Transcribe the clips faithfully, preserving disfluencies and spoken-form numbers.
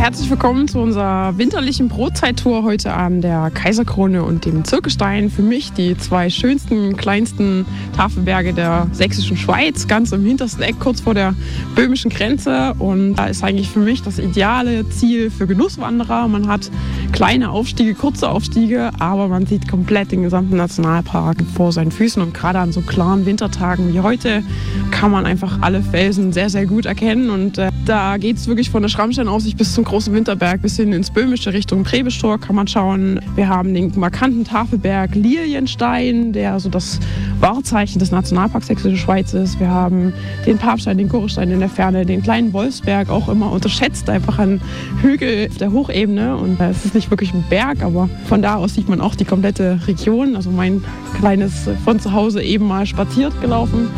Herzlich willkommen zu unserer winterlichen Brotzeit-Tour heute an der Kaiserkrone und dem Zirkelstein. Für mich die zwei schönsten, kleinsten Tafelberge der sächsischen Schweiz, ganz im hintersten Eck, kurz vor der böhmischen Grenze. Und da ist eigentlich für mich das ideale Ziel für Genusswanderer. Man hat kleine Aufstiege, kurze Aufstiege, aber man sieht komplett den gesamten Nationalpark vor seinen Füßen. Und gerade an so klaren Wintertagen wie heute kann man einfach alle Felsen sehr, sehr gut erkennen. Und äh, da geht es wirklich von der Schrammsteinaussicht bis zum großen Winterberg bis hin ins Böhmische Richtung Präbestor kann man schauen. Wir haben den markanten Tafelberg Lilienstein, der so das Wahrzeichen des Nationalparks Sächsische Schweiz ist. Wir haben den Papstein, den Gurrestein in der Ferne, den kleinen Wolfsberg, auch immer unterschätzt, einfach ein Hügel auf der Hochebene. Und es ist nicht wirklich ein Berg, aber von da aus sieht man auch die komplette Region. Also mein kleines von zu Hause eben mal spaziert gelaufen.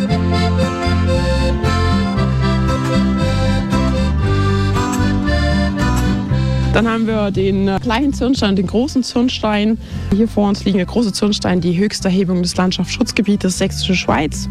Dann haben wir den kleinen Zürnstein, den großen Zürnstein. Hier vor uns liegen der große Zürnstein, die höchste Erhebung des Landschaftsschutzgebietes Sächsische Schweiz.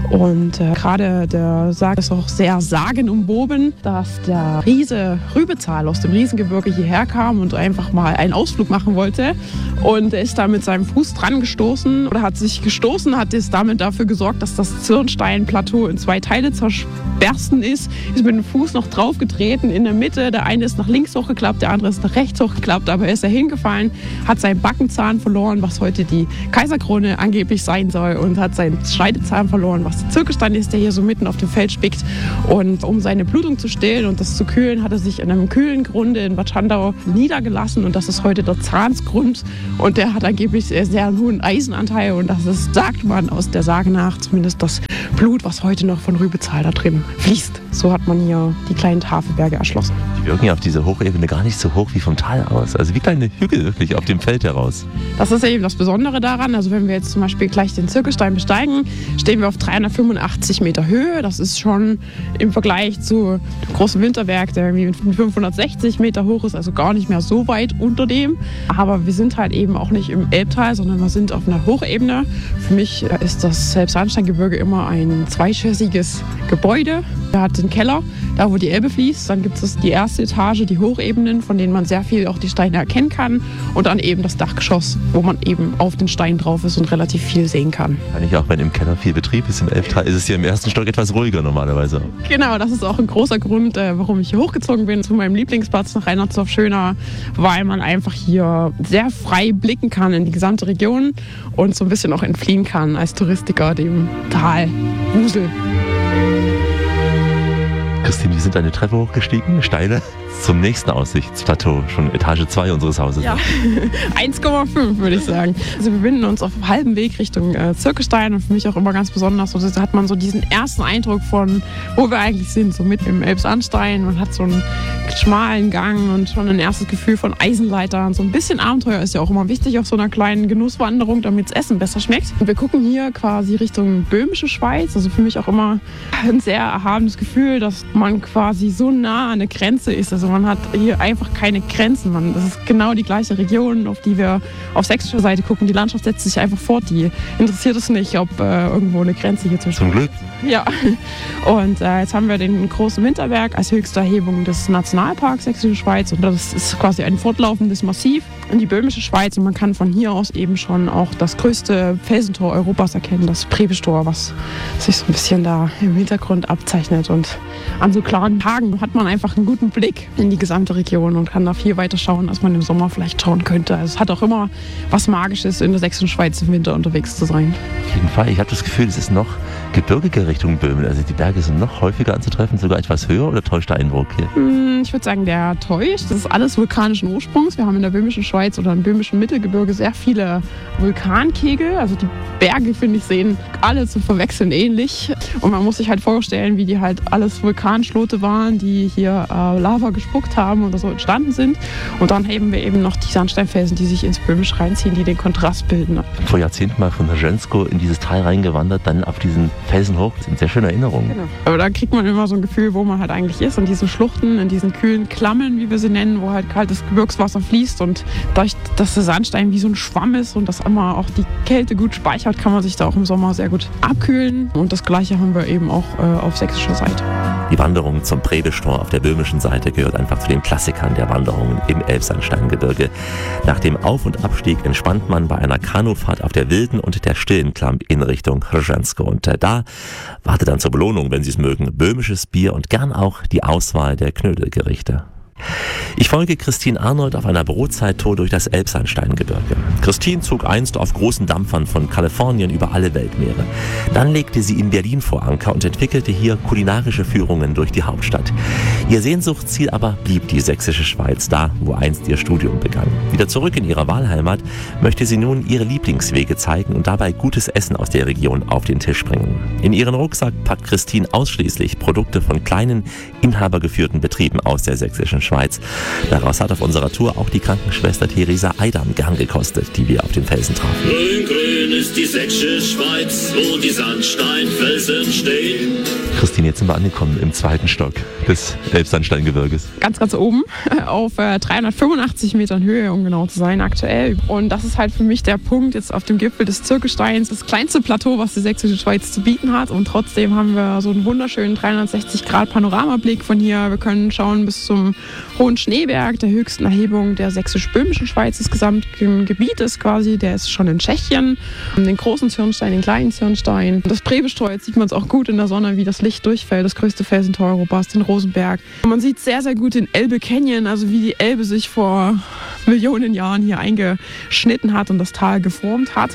Und äh, gerade der Sarg ist auch sehr sagenumwoben, dass der Riese Rübezahl aus dem Riesengebirge hierher kam und einfach mal einen Ausflug machen wollte. Und er ist da mit seinem Fuß dran gestoßen oder hat sich gestoßen, hat es damit dafür gesorgt, dass das Zürnstein-Plateau in zwei Teile zerbersten ist. Ist mit dem Fuß noch draufgetreten in der Mitte. Der eine ist nach links hochgeklappt, der andere ist nach rechts hochgeklappt, aber er ist da hingefallen, hat seinen Backenzahn verloren, was heute die Kaiserkrone angeblich sein soll, und hat seinen Schneidezahn verloren, was der Zirkelstein ist, der hier so mitten auf dem Feld spickt. Und um seine Blutung zu stillen und das zu kühlen, hat er sich in einem kühlen Grunde in Bad Schandau niedergelassen, und das ist heute der Zahnsgrund, und der hat angeblich sehr, sehr einen hohen Eisenanteil, und das ist, sagt man aus der Sage nach, zumindest das Blut, was heute noch von Rübezahl da drin fließt. So hat man hier die kleinen Tafelberge erschlossen. Die wirken ja auf dieser Hochebene gar nicht so hoch wie vom Tal aus. Also wie kleine Hügel wirklich auf dem Feld heraus. Das ist ja eben das Besondere daran. Also wenn wir jetzt zum Beispiel gleich den Zirkelstein besteigen, stehen wir auf dreihundertfünfundachtzig Meter Höhe. Das ist schon im Vergleich zu dem großen Winterberg, der irgendwie fünfhundertsechzig Meter hoch ist, also gar nicht mehr so weit unter dem. Aber wir sind halt eben auch nicht im Elbtal, sondern wir sind auf einer Hochebene. Für mich ist das Elbsandsteingebirge immer ein zweischössiges Gebäude. Er hat den Keller, da wo die Elbe fließt. Dann gibt es die erste Etage, die Hochebenen, von denen man sehr viel auch die Steine erkennen kann. Und dann eben das Dachgeschoss, wo man eben auf den Stein drauf ist und relativ viel sehen kann. Eigentlich auch, wenn im Keller viel Betrieb ist, im Elbtal ist es hier im ersten Stock etwas ruhiger normalerweise. Genau, das ist auch ein großer Grund, warum ich hier hochgezogen bin, zu meinem Lieblingsplatz nach Reinertsdorf-Schöna, weil man einfach hier sehr frei blicken kann in die gesamte Region und so ein bisschen auch entfliehen kann als Touristiker dem Tal Wusel. Christine, wir sind eine Treppe hochgestiegen, steile, zum nächsten Aussichtsplateau, schon Etage zwei unseres Hauses. Ja, eins Komma fünf würde ich sagen. Also wir befinden uns auf halbem Weg Richtung äh, Zirkelstein, und für mich auch immer ganz besonders, so, da hat man so diesen ersten Eindruck von, wo wir eigentlich sind, so mit im Elbsandstein. Man hat so einen schmalen Gang und schon ein erstes Gefühl von Eisenleitern. So ein bisschen Abenteuer ist ja auch immer wichtig auf so einer kleinen Genusswanderung, damit das Essen besser schmeckt. Und wir gucken hier quasi Richtung Böhmische Schweiz, also für mich auch immer ein sehr erhabenes Gefühl, dass man quasi so nah an der Grenze ist. Also man hat hier einfach keine Grenzen. Man, das ist genau die gleiche Region, auf die wir auf sächsischer Seite gucken. Die Landschaft setzt sich einfach fort. Die interessiert es nicht, ob äh, irgendwo eine Grenze hier zwischen. Zum Glück. Ja. Und äh, jetzt haben wir den großen Winterberg als höchste Erhebung des Nationalparks Sächsische Schweiz. Und das ist quasi ein fortlaufendes Massiv in die Böhmische Schweiz. Und man kann von hier aus eben schon auch das größte Felsentor Europas erkennen, das Präbestor, was sich so ein bisschen da im Hintergrund abzeichnet. Und an so klaren Tagen hat man einfach einen guten Blick in die gesamte Region und kann da viel weiter schauen, als man im Sommer vielleicht schauen könnte. Also es hat auch immer was Magisches, in der sächsischen Schweiz im Winter unterwegs zu sein. Auf jeden Fall. Ich habe das Gefühl, es ist noch gebirgiger Richtung Böhmen. Also die Berge sind noch häufiger anzutreffen, sogar etwas höher, oder täuscht der Eindruck hier? Ich würde sagen, der täuscht. Das ist alles vulkanischen Ursprungs. Wir haben in der Böhmischen Schweiz oder im Böhmischen Mittelgebirge sehr viele Vulkankegel. Also die Berge, finde ich, sehen alle zu verwechseln ähnlich. Und man muss sich halt vorstellen, wie die halt alles Vulkanschlote waren, die hier äh, Lava gespuckt haben oder so entstanden sind. Und dann haben wir eben noch die Sandsteinfelsen, die sich ins Böhmisch reinziehen, die den Kontrast bilden. Ich bin vor Jahrzehnten mal von Hrzensko in dieses Tal reingewandert, dann auf diesen Felsen hoch. Das sind sehr schöne Erinnerungen. Genau. Aber da kriegt man immer so ein Gefühl, wo man halt eigentlich ist, in diesen Schluchten, in diesen kühlen Klammen, wie wir sie nennen, wo halt kaltes Gebirgswasser fließt, und dadurch, dass der Sandstein wie so ein Schwamm ist und das immer auch die Kälte gut speichert, kann man sich da auch im Sommer sehr gut abkühlen, und das Gleiche haben wir eben auch äh, auf sächsischer Seite. Die Wanderung zum Prebestor auf der böhmischen Seite gehört einfach zu den Klassikern der Wanderungen im Elbsandsteingebirge. Nach dem Auf- und Abstieg entspannt man bei einer Kanufahrt auf der wilden und der stillen Klamp in Richtung Hržensko. Und äh, da wartet dann zur Belohnung, wenn Sie es mögen, böhmisches Bier und gern auch die Auswahl der Knödelgerichte. Ich folge Christine Arnold auf einer Brotzeittour durch das Elbsandsteingebirge. Christine zog einst auf großen Dampfern von Kalifornien über alle Weltmeere. Dann legte sie in Berlin vor Anker und entwickelte hier kulinarische Führungen durch die Hauptstadt. Ihr Sehnsuchtsziel aber blieb die sächsische Schweiz, da wo einst ihr Studium begann. Wieder zurück in ihrer Wahlheimat möchte sie nun ihre Lieblingswege zeigen und dabei gutes Essen aus der Region auf den Tisch bringen. In ihren Rucksack packt Christine ausschließlich Produkte von kleinen, inhabergeführten Betrieben aus der sächsischen Schweiz. Schweiz. Daraus hat auf unserer Tour auch die Krankenschwester Theresa Eidam gern gekostet, die wir auf den Felsen trafen. Grün, grün ist die sächsische Schweiz, wo die Sandsteinfelsen stehen. Christine, jetzt sind wir angekommen im zweiten Stock des Elbsandsteingebirges. Ganz, ganz oben auf äh, dreihundertfünfundachtzig Metern Höhe, um genau zu sein, aktuell. Und das ist halt für mich der Punkt jetzt auf dem Gipfel des Zirkelsteins, das kleinste Plateau, was die sächsische Schweiz zu bieten hat. Und trotzdem haben wir so einen wunderschönen dreihundertsechzig Grad Panoramablick von hier. Wir können schauen bis zum Hohen Schneeberg, der höchsten Erhebung der sächsisch-böhmischen Schweiz des gesamten Gebietes quasi. Der ist schon in Tschechien. Den großen Zürnstein, den kleinen Zürnstein. Das Prebestor, jetzt sieht man es auch gut in der Sonne, wie das Licht durchfällt. Das größte Felsentor Europas, den Rosenberg. Und man sieht sehr, sehr gut den Elbe Canyon, also wie die Elbe sich vor Millionen Jahren hier eingeschnitten hat und das Tal geformt hat.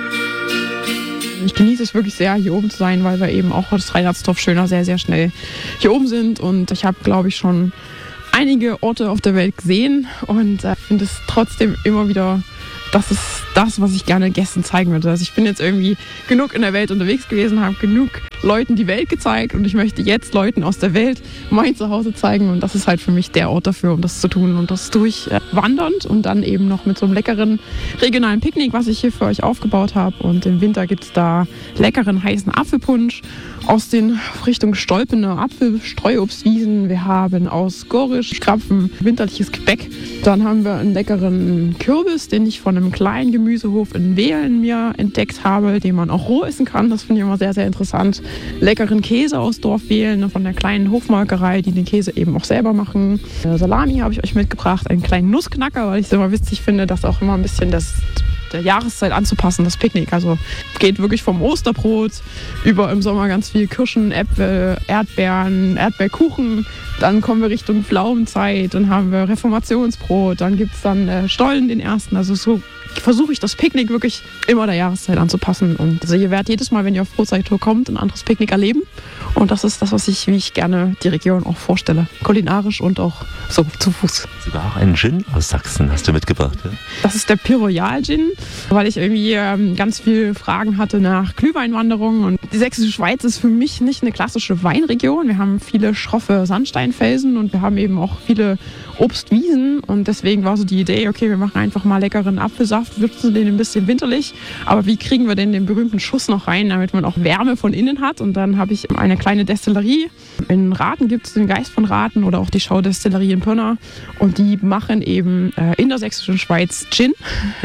Ich genieße es wirklich sehr, hier oben zu sein, weil wir eben auch das Reinhardsdorf Schöner sehr, sehr schnell hier oben sind. Und ich habe, glaube ich, schon einige Orte auf der Welt gesehen und äh, finde es trotzdem immer wieder, das ist das, was ich gerne Gästen zeigen würde. Also ich bin jetzt irgendwie genug in der Welt unterwegs gewesen, habe genug Leuten die Welt gezeigt und ich möchte jetzt Leuten aus der Welt mein Zuhause zeigen und das ist halt für mich der Ort dafür, um das zu tun und das durchwandernd und dann eben noch mit so einem leckeren regionalen Picknick, was ich hier für euch aufgebaut habe und im Winter gibt es da leckeren heißen Apfelpunsch aus den Richtung Stolpene Apfelstreuobstwiesen. Wir haben aus Gorisch Krapfen winterliches Gebäck. Dann haben wir einen leckeren Kürbis, den ich von einem kleinen Gemüsehof in Wehlen mir entdeckt habe, den man auch roh essen kann. Das finde ich immer sehr, sehr interessant. Leckeren Käse aus Dorf Wehlen von der kleinen Hofmolkerei, die den Käse eben auch selber machen. Salami habe ich euch mitgebracht, einen kleinen Nussknacker, weil ich es immer witzig finde, dass auch immer ein bisschen das der Jahreszeit anzupassen, das Picknick. Also geht wirklich vom Osterbrot über im Sommer ganz viel Kirschen, Äpfel, Erdbeeren, Erdbeerkuchen. Dann kommen wir Richtung Pflaumenzeit, dann haben wir Reformationsbrot, dann gibt es dann äh, Stollen, den ersten. Also so versuche ich das Picknick wirklich immer der Jahreszeit anzupassen. Und also ihr werdet jedes Mal, wenn ihr auf Brotzeittour kommt, ein anderes Picknick erleben. Und das ist das, was ich, wie ich gerne die Region auch vorstelle. Kulinarisch und auch so zu Fuß. Sogar auch einen Gin aus Sachsen hast du mitgebracht, ja? Das ist der Pyroyal Gin, weil ich irgendwie ähm, ganz viele Fragen hatte nach Glühweinwanderungen. Und die sächsische Schweiz ist für mich nicht eine klassische Weinregion. Wir haben viele schroffe Sandsteinfelsen und wir haben eben auch viele Obstwiesen. Und deswegen war so die Idee, okay, wir machen einfach mal leckeren Apfelsaft, würzen den ein bisschen winterlich. Aber wie kriegen wir denn den berühmten Schuss noch rein, damit man auch Wärme von innen hat? Und dann habe ich eine kleine Destillerie. In Rathen gibt es den Geist von Rathen oder auch die Schaudestillerie in Pirna. Und die machen eben äh, in der sächsischen Schweiz Gin.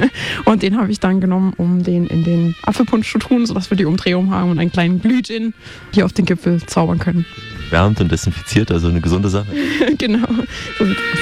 Und den habe ich dann genommen, um den in den Apfelpunsch zu tun, sodass wir die Umdrehung haben und einen kleinen Glühgin hier auf den Gipfel zaubern können. Wärmt und desinfiziert, also eine gesunde Sache. Genau. So sieht's aus.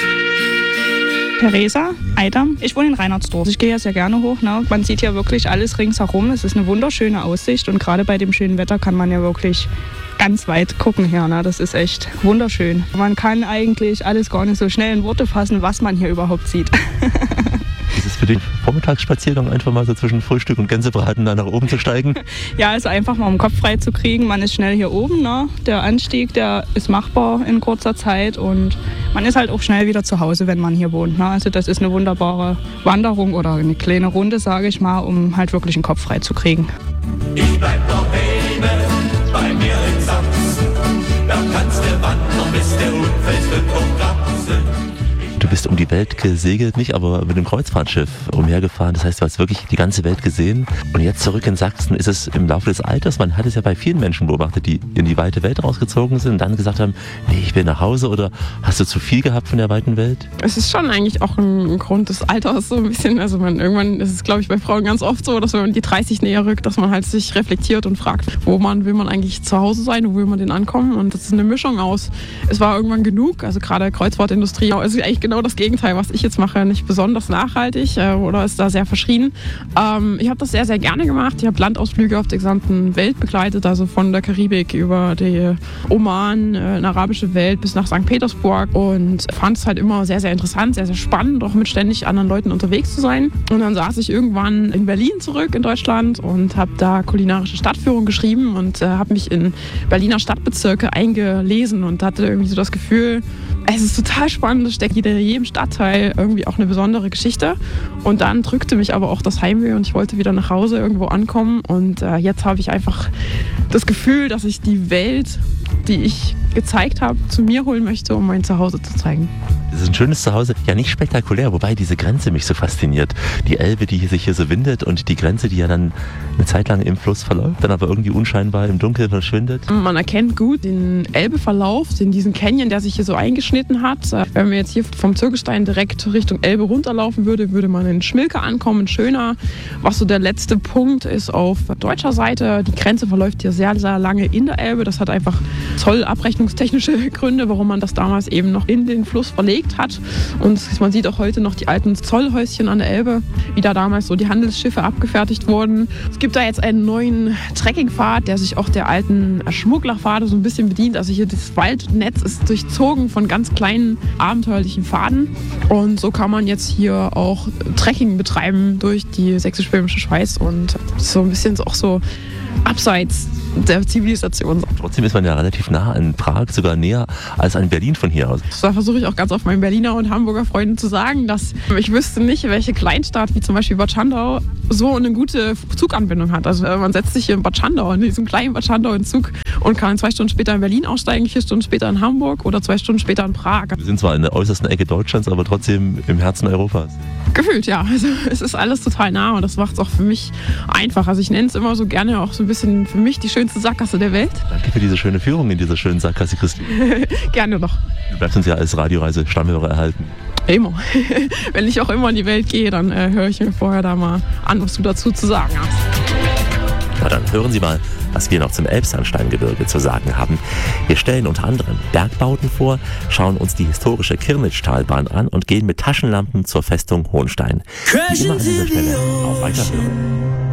Theresa Eidam. Ich wohne in Reinhardsdorf. Ich gehe ja sehr gerne hoch. Ne? Man sieht ja wirklich alles ringsherum. Es ist eine wunderschöne Aussicht und gerade bei dem schönen Wetter kann man ja wirklich ganz weit gucken hier. Ne? Das ist echt wunderschön. Man kann eigentlich alles gar nicht so schnell in Worte fassen, was man hier überhaupt sieht. Ist es für den Vormittagsspaziergang einfach mal so zwischen Frühstück und Gänsebraten da nach oben zu steigen? Ja, also einfach mal um den Kopf frei zu kriegen. Man ist schnell hier oben. Ne? Der Anstieg, der ist machbar in kurzer Zeit und man ist halt auch schnell wieder zu Hause, wenn man hier wohnt. Ne? Also das ist eine wunderbare Wanderung oder eine kleine Runde, sage ich mal, um halt wirklich den Kopf frei zu kriegen. Ich bleib noch Baby bei mir in Sachsen. Da kannst du wandern, bis der Unfels wird und Grapsen. Du Du bist um die Welt gesegelt, nicht aber mit einem Kreuzfahrtschiff umhergefahren. Das heißt, du hast wirklich die ganze Welt gesehen. Und jetzt zurück in Sachsen ist es im Laufe des Alters, man hat es ja bei vielen Menschen beobachtet, die in die weite Welt rausgezogen sind und dann gesagt haben, nee, ich will nach Hause, oder hast du zu viel gehabt von der weiten Welt? Es ist schon eigentlich auch ein Grund des Alters so ein bisschen. Also man irgendwann ist es, glaube ich, bei Frauen ganz oft so, dass wenn man die dreißig näher rückt, dass man halt sich reflektiert und fragt, wo man will man eigentlich zu Hause sein, wo will man denn ankommen? Und das ist eine Mischung aus, es war irgendwann genug, also gerade Kreuzfahrtindustrie ist eigentlich genau das Gegenteil, was ich jetzt mache, nicht besonders nachhaltig äh, oder ist da sehr verschrien. Ähm, ich habe das sehr, sehr gerne gemacht. Ich habe Landausflüge auf der gesamten Welt begleitet, also von der Karibik über die Oman, äh, eine arabische Welt bis nach Sankt Petersburg, und fand es halt immer sehr, sehr interessant, sehr, sehr spannend, auch mit ständig anderen Leuten unterwegs zu sein. Und dann saß ich irgendwann in Berlin zurück in Deutschland und habe da kulinarische Stadtführung geschrieben und äh, habe mich in Berliner Stadtbezirke eingelesen und hatte irgendwie so das Gefühl, es ist total spannend, es steckt in jedem Stadtteil irgendwie auch eine besondere Geschichte. Und dann drückte mich aber auch das Heimweh und ich wollte wieder nach Hause irgendwo ankommen. Und äh, jetzt habe ich einfach das Gefühl, dass ich die Welt, die ich gezeigt habe, zu mir holen möchte, um mein Zuhause zu zeigen. Das ist ein schönes Zuhause, ja nicht spektakulär, wobei diese Grenze mich so fasziniert. Die Elbe, die sich hier so windet, und die Grenze, die ja dann eine Zeit lang im Fluss verläuft, dann aber irgendwie unscheinbar im Dunkeln verschwindet. Man erkennt gut den Elbeverlauf, in diesen Canyon, der sich hier so eingeschnitten hat. Wenn wir jetzt hier vom Zirkelstein direkt Richtung Elbe runterlaufen würde, würde man in Schmilke ankommen, Schöner. Was so der letzte Punkt ist auf deutscher Seite. Die Grenze verläuft hier sehr, sehr lange in der Elbe. Das hat einfach zollabrechnungstechnische Gründe, warum man das damals eben noch in den Fluss verlegt hat. Und man sieht auch heute noch die alten Zollhäuschen an der Elbe, wie da damals so die Handelsschiffe abgefertigt wurden. Es gibt da jetzt einen neuen Trekkingpfad, der sich auch der alten Schmugglerpfade so ein bisschen bedient. Also hier das Waldnetz ist durchzogen von ganz kleinen abenteuerlichen Pfaden. Und so kann man jetzt hier auch Trekking betreiben durch die sächsisch-böhmische Schweiz und so ein bisschen auch so abseits der Zivilisation. Trotzdem ist man ja relativ nah an Prag, sogar näher als an Berlin von hier aus. Da versuche ich auch ganz oft meinen Berliner und Hamburger Freunden zu sagen, dass ich wüsste nicht, welche Kleinstadt wie zum Beispiel Bad Schandau so eine gute Zuganbindung hat. Also man setzt sich hier in Bad Schandau, in diesem kleinen Bad Schandau in Zug und kann zwei Stunden später in Berlin aussteigen, vier Stunden später in Hamburg oder zwei Stunden später in Prag. Wir sind zwar in der äußersten Ecke Deutschlands, aber trotzdem im Herzen Europas. Gefühlt, ja. Also es ist alles total nah und das macht es auch für mich einfach. Also ich nenne es immer so gerne auch so ein bisschen für mich die schönste Sackgasse der Welt. Danke für diese schöne Führung in dieser schönen Sackgasse, Christine. Gerne doch. Du bleibst uns ja als Radioreise-Stammhörer erhalten. Immer. Wenn ich auch immer in die Welt gehe, dann äh, höre ich mir vorher da mal an, was du dazu zu sagen hast. Na dann hören Sie mal, was wir noch zum Elbsandsteingebirge zu sagen haben. Wir stellen unter anderem Bergbauten vor, schauen uns die historische Kirnitschtalbahn an und gehen mit Taschenlampen zur Festung Hohenstein. Wie immer an dieser Stelle auf Weiterhören.